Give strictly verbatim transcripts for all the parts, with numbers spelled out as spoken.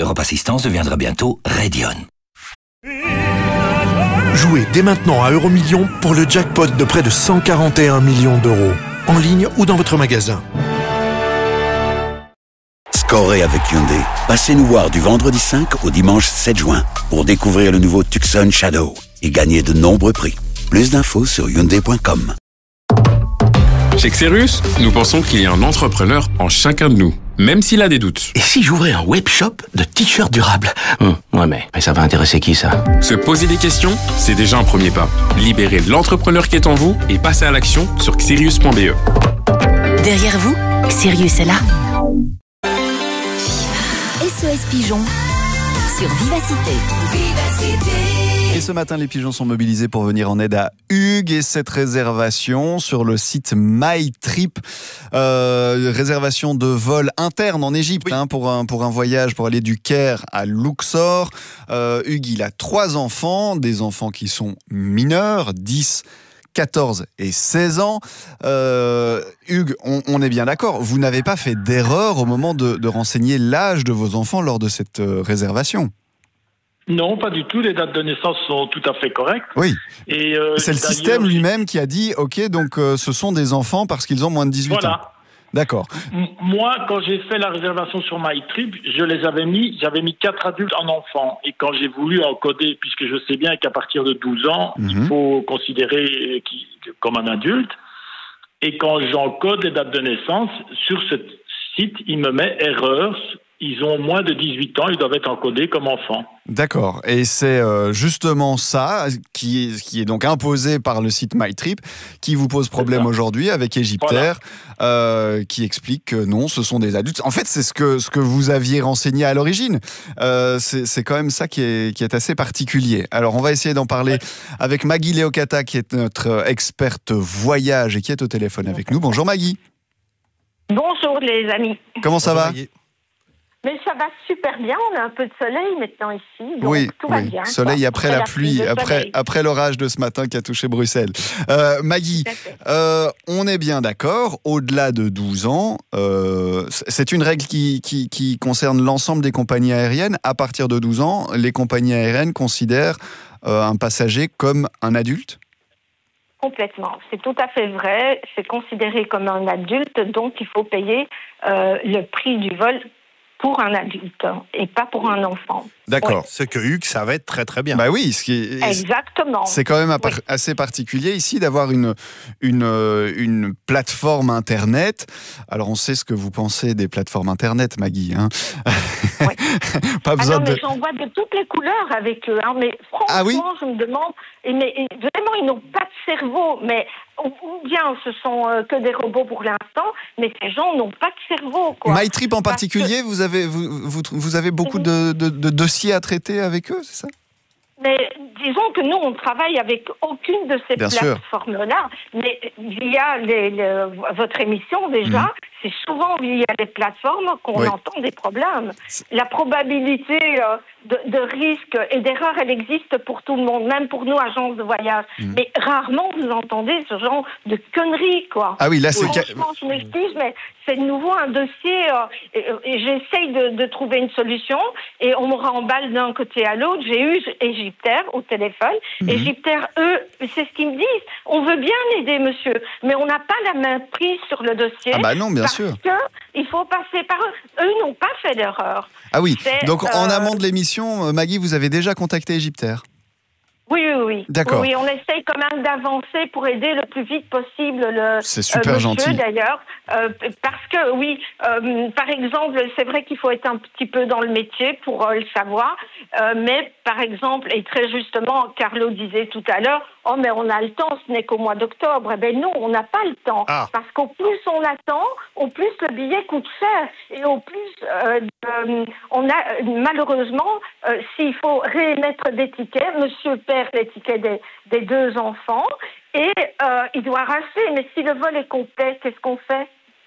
Europe Assistance deviendra bientôt Radion. Jouez dès maintenant à Euromillions pour le jackpot de près de cent quarante et un millions d'euros. En ligne ou dans votre magasin. Scorez avec Hyundai. Passez nous voir du vendredi cinq au dimanche sept juin pour découvrir le nouveau Tucson Shadow et gagner de nombreux prix. Plus d'infos sur hyundai point com. Chez Xerus, nous pensons qu'il y a un entrepreneur en chacun de nous, même s'il a des doutes. Et si j'ouvrais un web shop de t-shirts durables? hum, Ouais, mais, mais ça va intéresser qui, ça? Se poser des questions, c'est déjà un premier pas. Libérez l'entrepreneur qui est en vous et passez à l'action sur xerius point b e. Derrière vous, Xerius est là. S O S Pigeon sur Vivacité. Vivacité. Et ce matin, les pigeons sont mobilisés pour venir en aide à Hugues et cette réservation sur le site MyTrip. Euh, réservation de vol interne en Égypte, oui. hein, pour, un, pour un voyage pour aller du Caire à Luxor. Euh, Hugues, il a trois enfants, des enfants qui sont mineurs, dix, quatorze et seize ans. Euh, Hugues, on, on est bien d'accord, vous n'avez pas fait d'erreur au moment de, de renseigner l'âge de vos enfants lors de cette euh, réservation? Non, pas du tout. Les dates de naissance sont tout à fait correctes. Oui. Et euh, c'est le système lui-même qui a dit, ok, donc euh, ce sont des enfants parce qu'ils ont moins de dix-huit voilà. ans. D'accord. M- moi, quand j'ai fait la réservation sur MyTrip, je les avais mis, j'avais mis quatre adultes en enfants. Et quand j'ai voulu encoder, puisque je sais bien qu'à partir de douze ans, mm-hmm. il faut considérer qui, comme un adulte. Et quand j'encode les dates de naissance, sur ce site, il me met erreur. Ils ont moins de dix-huit ans, ils doivent être encodés comme enfants. D'accord. Et c'est euh, justement ça qui est, qui est donc imposé par le site MyTrip qui vous pose problème aujourd'hui avec Egyptair, voilà. euh, qui explique que non, ce sont des adultes. En fait, c'est ce que, ce que vous aviez renseigné à l'origine. Euh, c'est, c'est quand même ça qui est, qui est assez particulier. Alors, on va essayer d'en parler ouais. avec Maggie Leocata, qui est notre experte voyage et qui est au téléphone avec nous. Bonjour Maggie. Bonjour les amis. Comment ça Bonjour, va Maggie. Mais ça va super bien, on a un peu de soleil maintenant ici, donc oui, tout va oui. bien. Soleil après, après la pluie, pluie après, après l'orage de ce matin qui a touché Bruxelles. Euh, Maggie, euh, on est bien d'accord, au-delà de douze ans, euh, c'est une règle qui, qui, qui concerne l'ensemble des compagnies aériennes. À partir de douze ans, les compagnies aériennes considèrent euh, un passager comme un adulte ? Complètement, c'est tout à fait vrai, c'est considéré comme un adulte, donc il faut payer euh, le prix du vol pour un adulte et pas pour un enfant. D'accord. Oui. Ce que Hugues savait très très bien. Bah oui, ce qui est, exactement. C'est quand même oui. assez particulier ici d'avoir une, une, une plateforme Internet. Alors on sait ce que vous pensez des plateformes Internet, Maggie. Hein oui. Pas besoin ah non, mais de... j'en vois de toutes les couleurs avec eux. Hein, mais franchement, ah oui je me demande... Mais, vraiment, ils n'ont pas de cerveau. Mais ou bien ce sont euh, que des robots pour l'instant, mais ces gens n'ont pas de cerveau. Quoi. MyTrip en particulier, que... vous, avez, vous, vous, vous avez beaucoup de, de, de dossiers à traiter avec eux, c'est ça ? Mais disons que nous, on travaille avec aucune de ces Bien plateformes-là. Mais via les, les, votre émission, déjà, mmh. c'est souvent via les plateformes qu'on oui. entend des problèmes. La probabilité euh, de, de risque et d'erreur, elle existe pour tout le monde, même pour nous, agences de voyage. Mmh. Mais rarement, vous entendez ce genre de conneries, quoi. Ah oui, là, c'est... Franchement, je m'excuse, mais c'est de nouveau un dossier... Euh, et, et j'essaye de, de trouver une solution, et on me remballe d'un côté à l'autre. J'ai eu Egyptair au téléphone. Mmh. Egyptair, eux, c'est ce qu'ils me disent. On veut bien aider, monsieur, mais on n'a pas la main prise sur le dossier. Ah bah non, bien parce sûr. Parce qu'il faut passer par eux. Eux n'ont pas fait d'erreur. Ah oui, c'est, donc euh... en amont de l'émission, Maggie, vous avez déjà contacté Egyptair ? Oui, oui, oui. D'accord. Oui, on essaye quand même d'avancer pour aider le plus vite possible le C'est super euh, monsieur, gentil. d'ailleurs. Euh, parce que, oui, euh, par exemple, c'est vrai qu'il faut être un petit peu dans le métier pour euh, le savoir. Euh, mais, par exemple, et très justement, Carlo disait tout à l'heure, oh, mais on a le temps, ce n'est qu'au mois d'octobre. Eh bien non, on n'a pas le temps. Ah. Parce qu'au plus on attend, au plus le billet coûte cher. Et au plus, euh, euh, on a, malheureusement, euh, s'il faut réémettre des tickets, monsieur perd les tickets des, des deux enfants et euh, il doit racheter. Mais si le vol est complet, qu'est-ce qu'on fait ?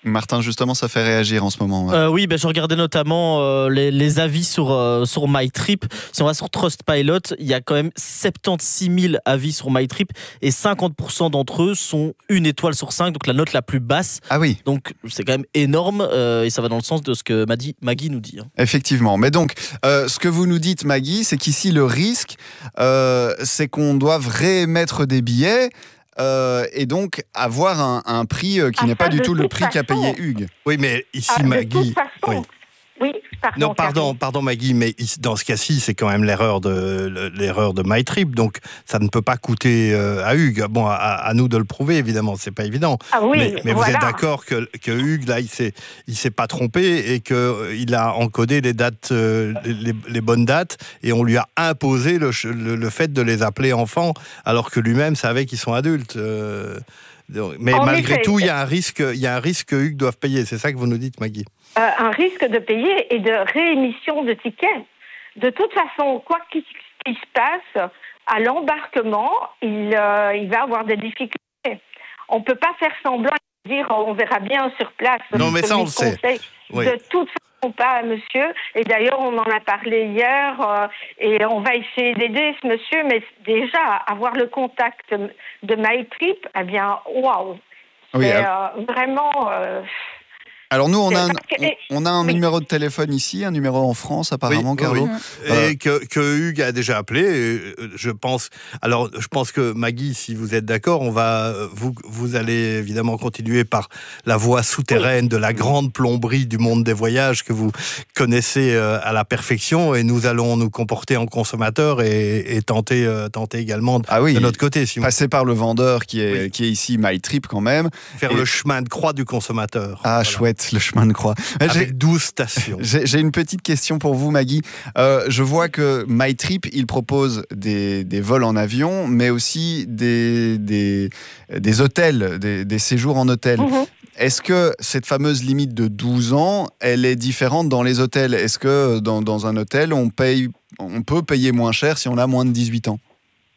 Martin, justement, ça fait réagir en ce moment. Ouais. Euh, oui, ben, je regardais notamment euh, les, les avis sur, euh, sur MyTrip. Si on va sur Trustpilot, il y a quand même soixante-seize mille avis sur MyTrip et cinquante pour cent d'entre eux sont une étoile sur cinq, donc la note la plus basse. Ah oui. Donc c'est quand même énorme euh, et ça va dans le sens de ce que Maggie, Maggie nous dit. Hein. Effectivement. Mais donc, euh, ce que vous nous dites, Maggie, c'est qu'ici, le risque, euh, c'est qu'on doive réémettre des billets. Euh, et donc avoir un, un prix euh, qui ah, n'est pas du tout le prix qu'a payé Hugues. Oui, mais ici, ah, Maggie... Oui. Oui, pardon. Non, pardon, pardon Maggie, mais dans ce cas-ci, c'est quand même l'erreur de l'erreur de MyTrip, donc ça ne peut pas coûter euh, à Hugues. Bon, à, à nous de le prouver, évidemment, c'est pas évident. Ah oui, mais mais voilà. Vous êtes d'accord que, que Hugues, là, il s'est il s'est pas trompé et que euh, il a encodé les dates, euh, les, les bonnes dates, et on lui a imposé le, le, le fait de les appeler enfants, alors que lui-même savait qu'ils sont adultes. Euh, mais en malgré effet, tout, il y a un risque, il y a un risque que Hugues doive payer. C'est ça que vous nous dites, Maggie. Euh, un risque de payer et de réémission de tickets. De toute façon, quoi qu'il qu se passe, à l'embarquement, il, euh, il va avoir des difficultés. On ne peut pas faire semblant et dire on verra bien sur place. Non, mais ça, on le sait. Oui. De toute façon, pas, monsieur. Et d'ailleurs, on en a parlé hier euh, et on va essayer d'aider ce monsieur. Mais déjà, avoir le contact de MyTrip, eh bien, waouh. Oui, c'est euh... euh, vraiment... Euh, Alors nous, on a un, on, on a un oui. numéro de téléphone ici, un numéro en France apparemment, oui, Carlo. Oui. Euh... Et que, que Hugues a déjà appelé, je pense. Alors, je pense que Maggie, si vous êtes d'accord, on va, vous, vous allez évidemment continuer par la voie souterraine oui. de la grande plomberie du monde des voyages que vous connaissez à la perfection, et nous allons nous comporter en consommateurs et, et tenter, tenter également de, ah oui, de notre côté. Si passer par le vendeur qui est, oui. qui est ici MyTrip quand même. Faire et... le chemin de croix du consommateur. Ah, voilà. Chouette. Le chemin de croix. Avec douze stations. J'ai, j'ai une petite question pour vous, Maggie. Euh, je vois que MyTrip, il propose des, des vols en avion, mais aussi des, des, des hôtels, des, des séjours en hôtel. Mm-hmm. Est-ce que cette fameuse limite de douze ans, elle est différente dans les hôtels? Est-ce que dans, dans un hôtel, on, paye, on peut payer moins cher si on a moins de dix-huit ans?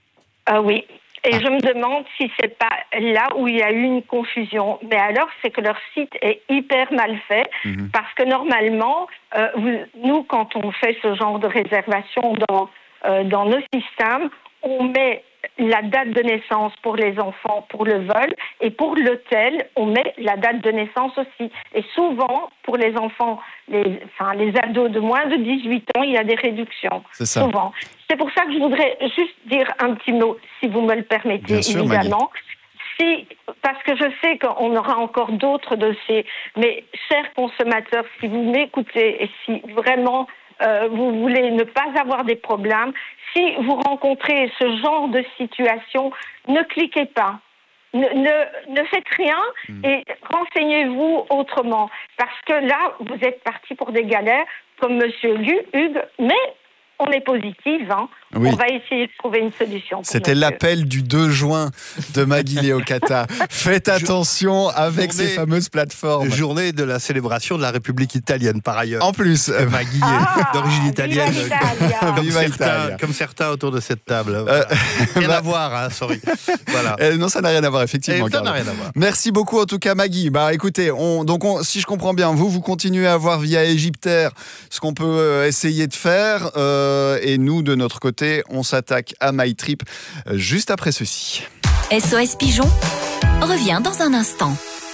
Ah oui. Et ah. je me demande si c'est pas là où il y a eu une confusion. Mais alors, c'est que leur site est hyper mal fait, mmh. parce que normalement, euh, vous, nous, quand on fait ce genre de réservation dans, euh, dans nos systèmes, on met la date de naissance pour les enfants pour le vol, et pour l'hôtel, on met la date de naissance aussi. Et souvent, pour les enfants, les, enfin, les ados de moins de dix-huit ans, il y a des réductions. C'est ça. Souvent. C'est pour ça que je voudrais juste dire un petit mot, si vous me le permettez, bien sûr, évidemment. Si, parce que je sais qu'on aura encore d'autres dossiers, mais chers consommateurs, si vous m'écoutez et si vraiment euh, vous voulez ne pas avoir des problèmes, si vous rencontrez ce genre de situation, ne cliquez pas. Ne, ne, ne faites rien et renseignez-vous autrement. Parce que là, vous êtes parti pour des galères, comme Monsieur Hugues, mais on est positif, hein. Oui. On va essayer de trouver une solution. C'était l'appel du deux juin de Maggie Leocata. Faites attention avec journée, ces fameuses plateformes. Journée de la célébration de la République italienne, par ailleurs. En plus. Euh, Maggie ah, est d'origine italienne. Comme, Viva certains, Italia. Comme certains autour de cette table. Voilà. Euh, rien bah, à voir, hein, sorry. Voilà. Euh, non, ça n'a rien à voir, effectivement. Et ça n'a rien à voir. Merci beaucoup, en tout cas, Maggie. Bah, écoutez, on, donc on, si je comprends bien, vous, vous continuez à voir via Egyptair ce qu'on peut essayer de faire. Euh, et nous, de notre côté, on s'attaque à MyTrip juste après ceci. S O S Pigeon revient dans un instant.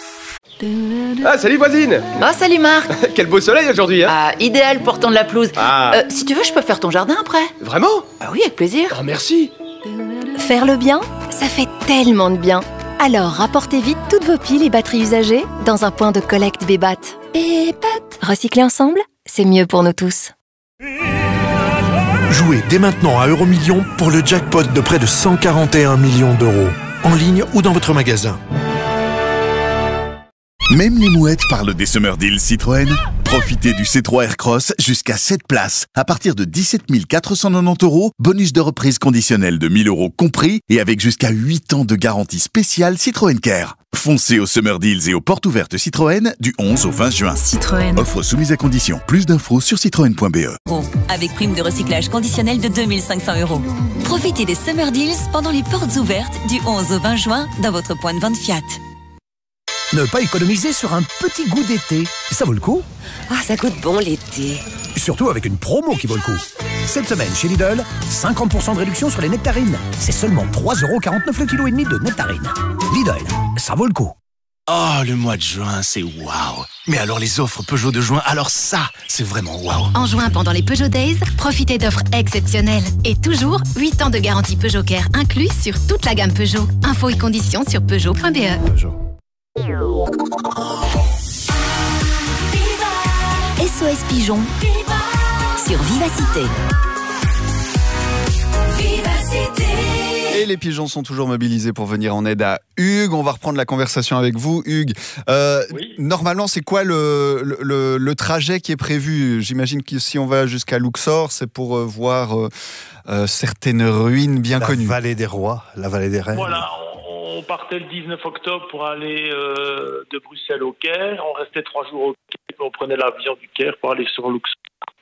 Ah, salut voisine. Oh, salut Marc. Quel beau soleil aujourd'hui, hein. Ah, idéal pour tendre la pelouse. Ah. Euh, si tu veux, je peux faire ton jardin après. Vraiment? Ah oui, avec plaisir. Ah, merci. Faire le bien, ça fait tellement de bien. Alors, rapportez vite toutes vos piles et batteries usagées dans un point de collecte Bébat. Bébat. Recycler ensemble, c'est mieux pour nous tous. Jouez dès maintenant à Euromillions pour le jackpot de près de cent quarante et un millions d'euros. En ligne ou dans votre magasin. Même les mouettes parlent des Summer Deals Citroën. Profitez du C trois Aircross jusqu'à sept places. À partir de dix-sept mille quatre cent quatre-vingt-dix euros, bonus de reprise conditionnel de mille euros compris et avec jusqu'à huit ans de garantie spéciale Citroën Care. Foncez aux Summer Deals et aux portes ouvertes Citroën du onze au vingt juin. Citroën. Offre soumise à condition. Plus d'infos sur citroën point b e. Avec prime de recyclage conditionnelle de deux mille cinq cents euros. Profitez des Summer Deals pendant les portes ouvertes du onze au vingt juin dans votre point de vente Fiat. Ne pas économiser sur un petit goût d'été. Ça vaut le coup. Ah, ça goûte bon l'été. Surtout avec une promo qui vaut le coup. Cette semaine, chez Lidl, cinquante pour cent de réduction sur les nectarines. C'est seulement trois euros quarante-neuf le kilo et demi de nectarines. Lidl, ça vaut le coup. Oh, le mois de juin, c'est waouh. Mais alors les offres Peugeot de juin, alors ça, c'est vraiment waouh. En juin, pendant les Peugeot Days, profitez d'offres exceptionnelles. Et toujours, huit ans de garantie Peugeot Care inclus sur toute la gamme Peugeot. Infos et conditions sur Peugeot point B E. Peugeot. S O S Pigeon sur Vivacité. Vivacité. Et les pigeons sont toujours mobilisés pour venir en aide à Hugues. On va reprendre la conversation avec vous, Hugues. Euh, oui. Normalement, c'est quoi le, le, le trajet qui est prévu? J'imagine que si on va jusqu'à Luxor, c'est pour euh, voir euh, euh, certaines ruines bien la connues. La vallée des rois, la vallée des reines. Voilà, on, on partait le dix-neuf octobre pour aller euh, de Bruxelles au Caire. On restait trois jours au Caire, on prenait l'avion du Caire pour aller sur Luxor.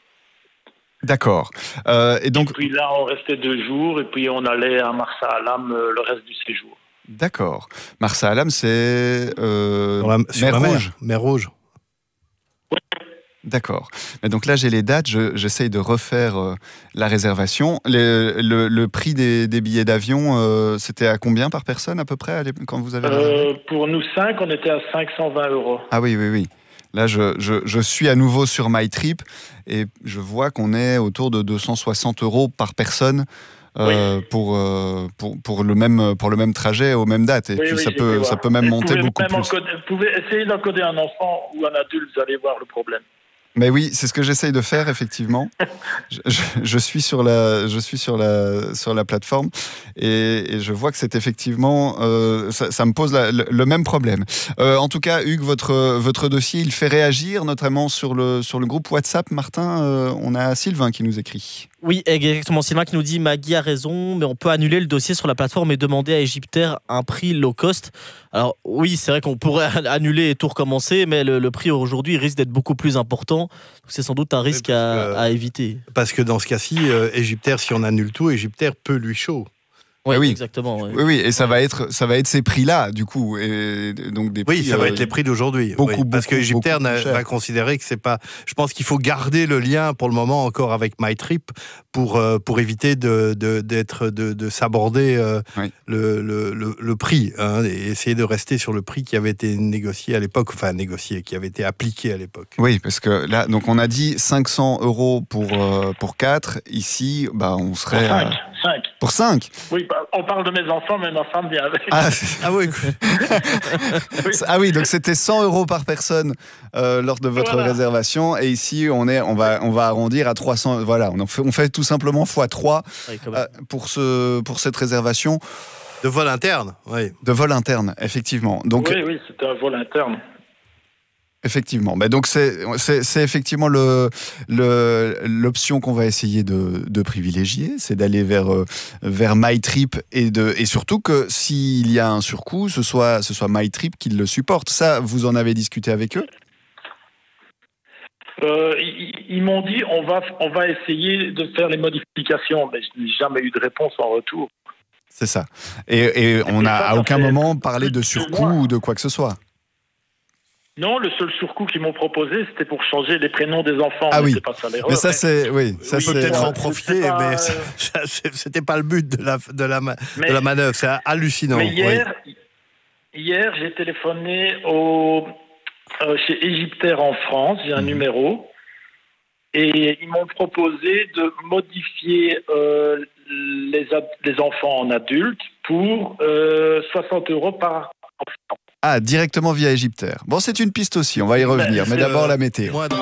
D'accord. Euh, et donc. Et puis là, on restait deux jours et puis on allait à Marsa Alam euh, le reste du séjour. D'accord. Marsa Alam, c'est euh, la, mer, mer Rouge. Mer Rouge. Oui. D'accord. Et donc là, j'ai les dates. Je, j'essaye de refaire euh, la réservation. Les, le, le prix des, des billets d'avion, euh, c'était à combien par personne à peu près quand vous avez euh, Pour nous cinq, on était à cinq cent vingt euros. Ah oui, oui, oui. Là, je, je, je suis à nouveau sur MyTrip et je vois qu'on est autour de deux cent soixante euros par personne euh, oui. pour, euh, pour, pour, le même, pour le même trajet aux mêmes dates. Et oui, puis oui, ça, peut, ça peut même monter beaucoup plus. Encoder, vous pouvez essayer d'encoder un enfant ou un adulte, vous allez voir le problème. Mais oui, c'est ce que j'essaye de faire, effectivement. je, je, je suis sur la, je suis sur la, sur la plateforme et, et je vois que c'est effectivement, euh, ça, ça me pose la, le, le même problème. Euh, en tout cas, Hugues, votre, votre dossier, il fait réagir, notamment sur le, sur le groupe WhatsApp. Martin, euh, on a Sylvain qui nous écrit. Oui, exactement. Sylvain qui nous dit « Maggie a raison, mais on peut annuler le dossier sur la plateforme et demander à Egyptair un prix low cost. » Alors oui, c'est vrai qu'on pourrait annuler et tout recommencer, mais le, le prix aujourd'hui risque d'être beaucoup plus important. C'est sans doute un risque à, que, à éviter. Parce que dans ce cas-ci, euh, Egyptair, si on annule tout, Egyptair peut lui chaud. Oui, oui, exactement. Oui. oui, oui, et ça va être, ça va être ces prix-là, du coup, et donc des prix. Oui, ça va être les prix d'aujourd'hui. Beaucoup, oui, beaucoup, parce que Egyptair beaucoup va considérer que c'est pas. Je pense qu'il faut garder le lien pour le moment encore avec MyTrip pour euh, pour éviter de de d'être de, de s'aborder euh, oui. le, le, le le prix, hein, et essayer de rester sur le prix qui avait été négocié à l'époque, enfin négocié, qui avait été appliqué à l'époque. Oui, parce que là, donc on a dit cinq cents euros pour euh, pour quatre. Ici, bah on serait. Pour cinq. À... cinq. Pour cinq. Oui. On parle de mes enfants, mais ma femme vient avec. Ah, ah oui. oui. Ah oui, donc c'était cent euros par personne euh, lors de votre voilà. réservation. Et ici, on, est, on, va, on va arrondir à trois cents. Voilà, on fait, on fait tout simplement fois trois oui, euh, pour, ce, pour cette réservation. De vol interne, oui. De vol interne, effectivement. Donc, oui, oui, c'est un vol interne. Effectivement. Mais donc c'est, c'est, c'est effectivement le, le, l'option qu'on va essayer de, de privilégier, c'est d'aller vers, vers MyTrip et, de, et surtout que s'il y a un surcoût, ce soit, ce soit MyTrip qui le supporte. Ça, vous en avez discuté avec eux ? Euh, ils, ils m'ont dit on va, on va essayer de faire les modifications, mais je n'ai jamais eu de réponse en retour. C'est ça. Et, et on n'a à aucun moment parlé de surcoût ou de quoi que ce soit. Non, le seul surcoût qu'ils m'ont proposé, c'était pour changer les prénoms des enfants. Ah oui, c'est pas ça l'erreur. Mais ça c'est, oui, ça oui, c'est peut-être euh, en profiter, pas, mais ça, c'était pas le but de la de la, mais, de la manœuvre. C'est hallucinant. Mais hier, oui. hier, j'ai téléphoné au euh, chez Egyptair en France. J'ai un mmh. numéro et ils m'ont proposé de modifier euh, les les enfants en adultes pour euh, soixante euros par enfant. Ah, directement via Egyptair. Bon, c'est une piste aussi, on va y revenir, ben, mais d'abord euh, la météo. Voilà.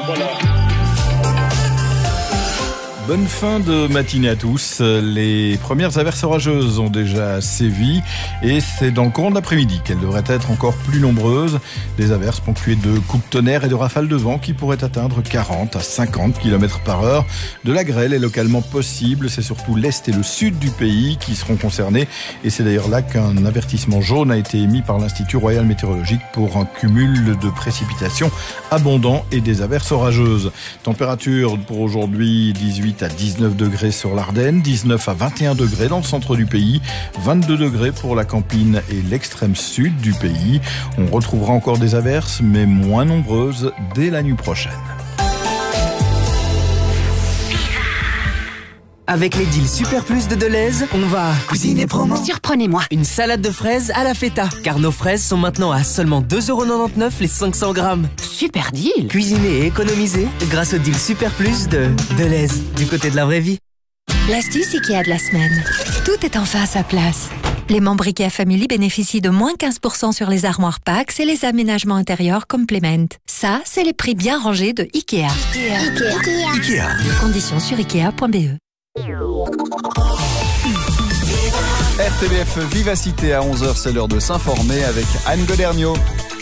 Bonne fin de matinée à tous. Les premières averses orageuses ont déjà sévi et c'est dans le courant de l'après-midi qu'elles devraient être encore plus nombreuses. Des averses ponctuées de coups de tonnerre et de rafales de vent qui pourraient atteindre quarante à cinquante kilomètres par heure. De la grêle est localement possible. C'est surtout l'est et le sud du pays qui seront concernés. Et c'est d'ailleurs là qu'un avertissement jaune a été émis par l'Institut Royal Météorologique pour un cumul de précipitations abondant et des averses orageuses. Température pour aujourd'hui dix-huit huit à dix-neuf degrés sur l'Ardenne, dix-neuf à vingt et un degrés dans le centre du pays, vingt-deux degrés pour la Campine et l'extrême sud du pays. On retrouvera encore des averses, mais moins nombreuses dès la nuit prochaine. Avec les deals Super Plus de Deleuze, on va cuisiner promo. Surprenez-moi. Une salade de fraises à la feta, car nos fraises sont maintenant à seulement deux euros quatre-vingt-dix-neuf les cinq cents grammes. Super deal. Cuisiner et économiser grâce au deal Super Plus de Deleuze, du côté de la vraie vie. L'astuce Ikea de la semaine. Tout est enfin à sa place. Les membres Ikea Family bénéficient de moins quinze pour cent sur les armoires Pax et les aménagements intérieurs Complement. Ça, c'est les prix bien rangés de Ikea. Ikea. Ikea. Ikea. Conditions sur ikea point b e. R T B F Vivacité à onze heures, c'est l'heure de s'informer avec Anne Goderniot.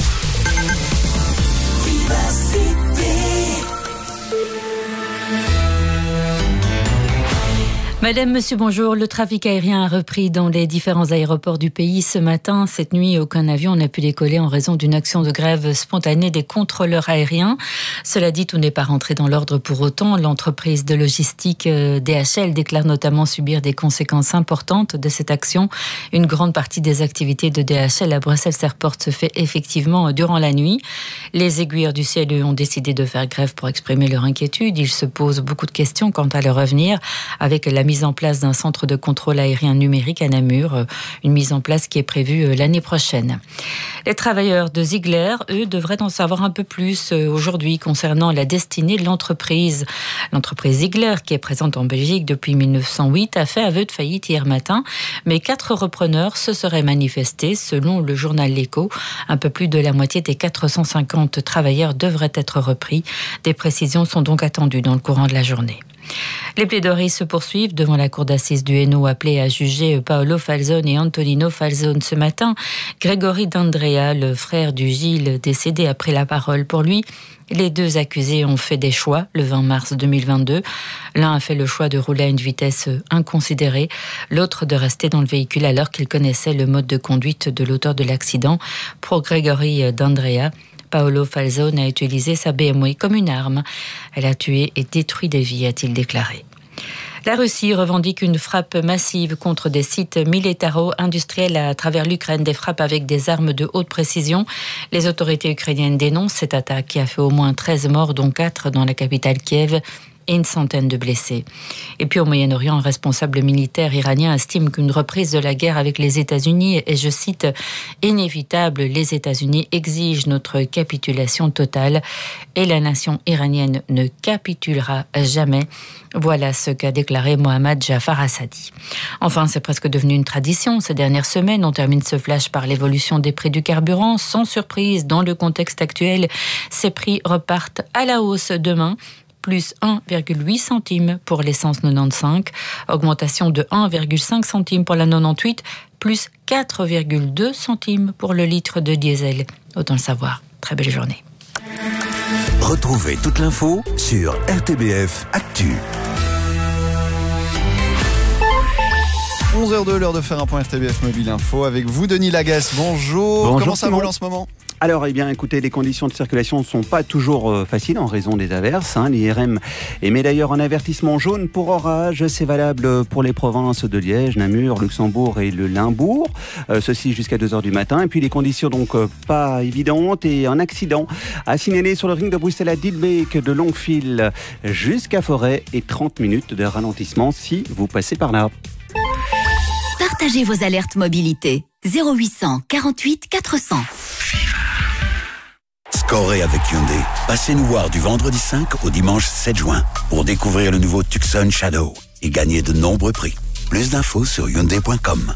Madame, monsieur, bonjour. Le trafic aérien a repris dans les différents aéroports du pays ce matin. Cette nuit, aucun avion n'a pu décoller en raison d'une action de grève spontanée des contrôleurs aériens. Cela dit, tout n'est pas rentré dans l'ordre pour autant. L'entreprise de logistique D H L déclare notamment subir des conséquences importantes de cette action. Une grande partie des activités de D H L à Bruxelles Airport se fait effectivement durant la nuit. Les aiguilleurs du ciel, eux, ont décidé de faire grève pour exprimer leur inquiétude. Ils se posent beaucoup de questions quant à leur avenir avec la mise en place d'un centre de contrôle aérien numérique à Namur, une mise en place qui est prévue l'année prochaine. Les travailleurs de Ziegler, eux, devraient en savoir un peu plus aujourd'hui concernant la destinée de l'entreprise. L'entreprise Ziegler, qui est présente en Belgique depuis mille neuf cent huit, a fait aveu de faillite hier matin, mais quatre repreneurs se seraient manifestés selon le journal L'Écho. Un peu plus de la moitié des quatre cent cinquante travailleurs devraient être repris. Des précisions sont donc attendues dans le courant de la journée. Les plaidoiries se poursuivent devant la cour d'assises du Hainaut appelée à juger Paolo Falzone et Antonino Falzone ce matin. Grégory D'Andrea, le frère du Gilles décédé, a pris la parole. Pour lui, les deux accusés ont fait des choix le vingt mars deux mille vingt-deux. L'un a fait le choix de rouler à une vitesse inconsidérée, l'autre de rester dans le véhicule alors qu'il connaissait le mode de conduite de l'auteur de l'accident. Pour Grégory D'Andrea, Paolo Falzone a utilisé sa B M W comme une arme. Elle a tué et détruit des vies, a-t-il déclaré. La Russie revendique une frappe massive contre des sites militaro-industriels à travers l'Ukraine, des frappes avec des armes de haute précision. Les autorités ukrainiennes dénoncent cette attaque qui a fait au moins treize morts, dont quatre dans la capitale Kiev, et une centaine de blessés. Et puis au Moyen-Orient, un responsable militaire iranien estime qu'une reprise de la guerre avec les États-Unis est, je cite, inévitable. Les États-Unis exigent notre capitulation totale et la nation iranienne ne capitulera jamais. Voilà ce qu'a déclaré Mohammad Jafar Assadi. Enfin, c'est presque devenu une tradition. Ces dernières semaines, on termine ce flash par l'évolution des prix du carburant. Sans surprise, dans le contexte actuel, ces prix repartent à la hausse demain. Plus un virgule huit centimes pour l'essence quatre-vingt-quinze, augmentation de un virgule cinq centimes pour la quatre-vingt-dix-huit, plus quatre virgule deux centimes pour le litre de diesel. Autant le savoir. Très belle journée. Retrouvez toute l'info sur R T B F Actu. onze heures deux, l'heure de faire un point R T B F Mobile Info avec vous, Denis Lagasse. Bonjour. Bonjour. Comment ça roule en ce moment ? Alors, eh bien, écoutez, les conditions de circulation ne sont pas toujours euh, faciles en raison des averses. Hein. L'I R M émet d'ailleurs un avertissement jaune pour orage. C'est valable pour les provinces de Liège, Namur, Luxembourg et le Limbourg. Euh, ceci jusqu'à deux heures du matin. Et puis, les conditions donc euh, pas évidentes. Et un accident à signaler sur le ring de Bruxelles à Dilbeek de Longfil jusqu'à Forêt et trente minutes de ralentissement si vous passez par là. Partagez vos alertes mobilité. zéro huit cent quarante-huit quatre cents. Scorez avec Hyundai. Passez nous voir du vendredi cinq au dimanche sept juin pour découvrir le nouveau Tucson Shadow et gagner de nombreux prix. Plus d'infos sur hyundai point com.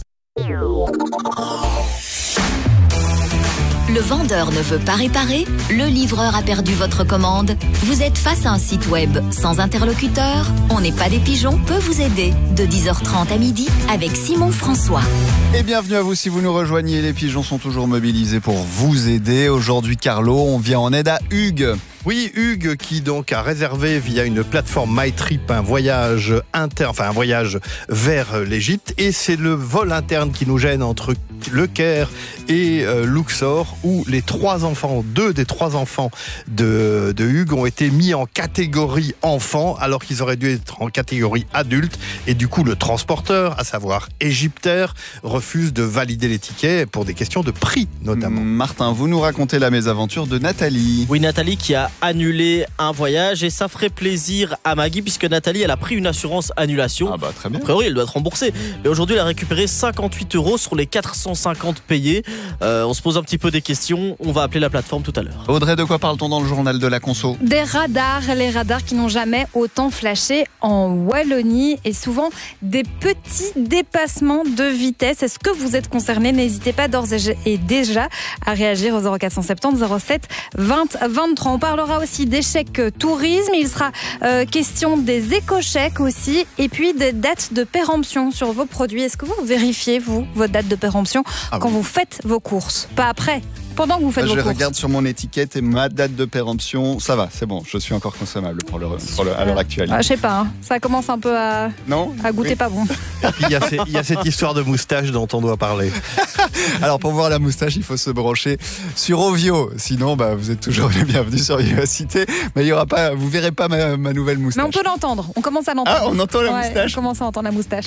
Le vendeur ne veut pas réparer, le livreur a perdu votre commande. Vous êtes face à un site web sans interlocuteur. On n'est pas des pigeons peut vous aider de dix heures trente à midi avec Simon François. Et bienvenue à vous si vous nous rejoignez. Les pigeons sont toujours mobilisés pour vous aider. Aujourd'hui, Carlo, on vient en aide à Hugues. Oui, Hugues qui donc a réservé via une plateforme MyTrip un voyage interne, enfin un voyage vers l'Égypte, et c'est le vol interne qui nous gêne entre Le Caire et euh, Luxor, où les trois enfants, deux des trois enfants de, de Hugues ont été mis en catégorie enfant, alors qu'ils auraient dû être en catégorie adulte. Et du coup, le transporteur, à savoir Égyptaire, refuse de valider les tickets pour des questions de prix, notamment. Martin, vous nous racontez la mésaventure de Nathalie. Oui, Nathalie qui a annulé un voyage et ça ferait plaisir à Maggie puisque Nathalie, elle a pris une assurance annulation. Ah bah très bien. A priori, elle doit être remboursée. Mais aujourd'hui, elle a récupéré cinquante-huit euros sur les quatre cent cinquante payés. Euh, on se pose un petit peu des questions. On va appeler la plateforme tout à l'heure. Audrey, de quoi parle-t-on dans le journal de la conso? Des radars, les radars qui n'ont jamais autant flashé en Wallonie et souvent des petits dépassements de vitesse. Est-ce que vous êtes concerné? N'hésitez pas d'ores et déjà à réagir au zéro quatre cent soixante-dix zéro sept vingt vingt-trois. On parlera aussi d'échec tourisme. Il sera euh, question des éco-chèques aussi et puis des dates de péremption sur vos produits. Est-ce que vous vérifiez, vous, votre date de péremption ah quand oui. vous faites vos courses? Pas après, pendant que vous faites je vos courses. Je regarde sur mon étiquette et ma date de péremption, ça va, c'est bon, je suis encore consommable pour le, pour le, à l'heure actuelle. Ah, je sais pas, hein. Ça commence un peu à, non à goûter oui. pas bon. Et puis il y, y a cette histoire de moustache dont on doit parler. Alors pour voir la moustache, il faut se brancher sur Ovio. Sinon, bah, vous êtes toujours les bienvenus sur Vivacité. Mais il y aura pas, vous verrez pas ma, ma nouvelle moustache. Mais on peut l'entendre. On commence à l'entendre. Ah, on entend la ouais, moustache. On commence à entendre la moustache.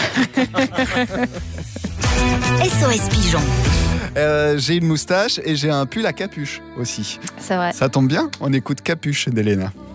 S O S Pigeon. Euh, j'ai une moustache et j'ai un pull à capuche aussi. C'est vrai. Ça tombe bien, on écoute Capuche d'Elena.